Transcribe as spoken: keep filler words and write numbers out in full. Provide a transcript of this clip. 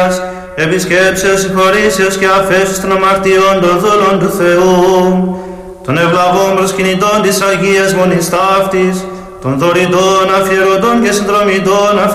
Αγίας, επισκέψεως, συγχωρήσεως και αφέσεως των αμαρτιών των δούλων του Θεού, των ευλαβών προσκυνητών της Αγίας Μονής Ταύτης, των δωρητών, αφιερωτών και συνδρομητών